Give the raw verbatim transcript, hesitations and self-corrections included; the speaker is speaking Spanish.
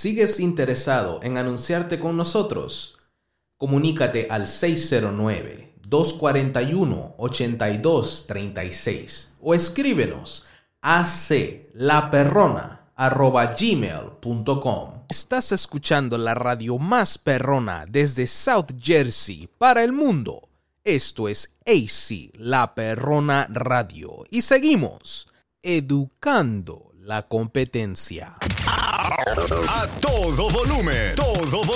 ¿Sigues interesado en anunciarte con nosotros? Comunícate al seis cero nueve, dos cuatro uno, ocho dos tres seis o escríbenos a aclaperrona arroba gmail punto com. Estás escuchando la radio más perrona desde South Jersey para el mundo. Esto es A C La Perrona Radio y seguimos educando la competencia. A todo volumen, todo volumen.